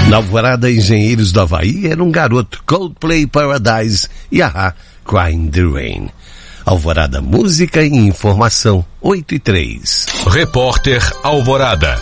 Na Alvorada, Engenheiros do Havaí era um garoto, Coldplay, Paradise e a-ha, Crying the Rain. Alvorada, música e informação, 8:03. Repórter Alvorada.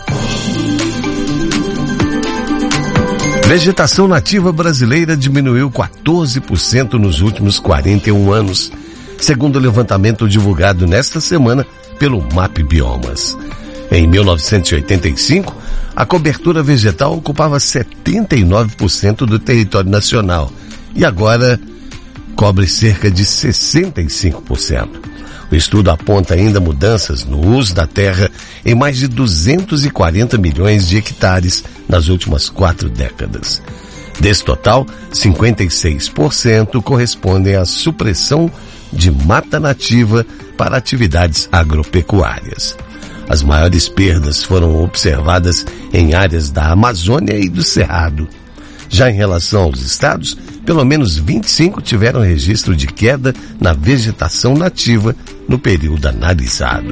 Vegetação nativa brasileira diminuiu 14% nos últimos 41 anos, segundo o levantamento divulgado nesta semana pelo MAP Biomas. Em 1985, a cobertura vegetal ocupava 79% do território nacional e agora cobre cerca de 65%. O estudo aponta ainda mudanças no uso da terra em mais de 240 milhões de hectares nas últimas 4 décadas. Desse total, 56% correspondem à supressão de mata nativa para atividades agropecuárias. As maiores perdas foram observadas em áreas da Amazônia e do Cerrado. Já em relação aos estados, pelo menos 25 tiveram registro de queda na vegetação nativa no período analisado.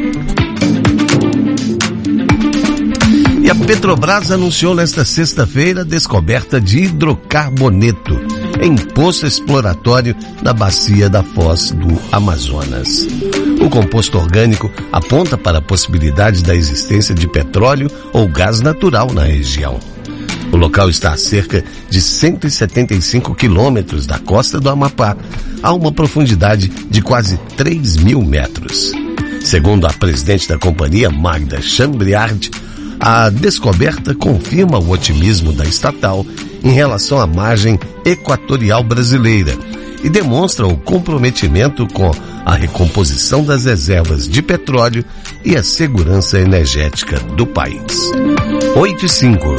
E a Petrobras anunciou nesta sexta-feira a descoberta de hidrocarboneto em poço exploratório na bacia da Foz do Amazonas. O composto orgânico aponta para a possibilidade da existência de petróleo ou gás natural na região. O local está a cerca de 175 quilômetros da costa do Amapá, a uma profundidade de quase 3.000 metros. Segundo a presidente da companhia, Magda Chambriard, a descoberta confirma o otimismo da estatal em relação à margem equatorial brasileira e demonstra o comprometimento com a recomposição das reservas de petróleo e a segurança energética do país. 8:05.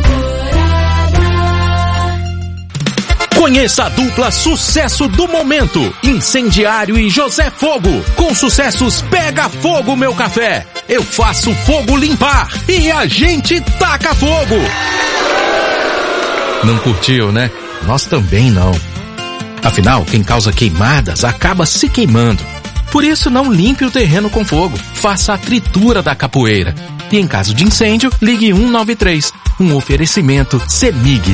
Conheça a dupla sucesso do momento, Incendiário e José Fogo. Com sucessos Pega Fogo Meu Café, Eu Faço Fogo Limpar e A Gente Taca Fogo. Não curtiu, né? Nós também não. Afinal, quem causa queimadas acaba se queimando. Por isso, não limpe o terreno com fogo. Faça a tritura da capoeira. E em caso de incêndio, ligue 193. Um oferecimento CEMIG.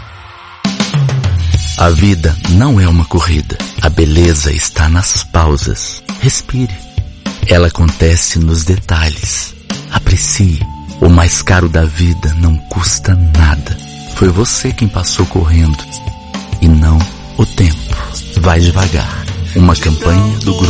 A vida não é uma corrida. A beleza está nas pausas. Respire. Ela acontece nos detalhes. Aprecie. O mais caro da vida não custa nada. Foi você quem passou correndo. E não o tempo. Vai devagar. Uma campanha do grupo